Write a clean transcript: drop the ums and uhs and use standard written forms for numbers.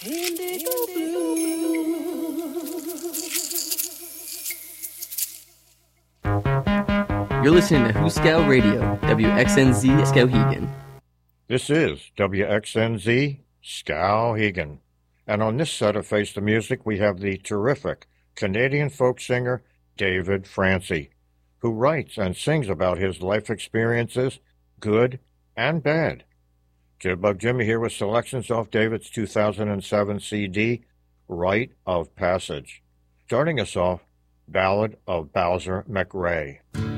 Indigo Blue. You're listening to Hooskow Radio, WXNZ Skowhegan. This is WXNZ Skowhegan. And on this set of Face the Music, we have the terrific Canadian folk singer David Francie, who writes and sings about his life experiences, good and bad. Jitterbug Jimmy here with selections off David's 2007 CD, Rite of Passage. Starting us off, Ballad of Bowser McRae.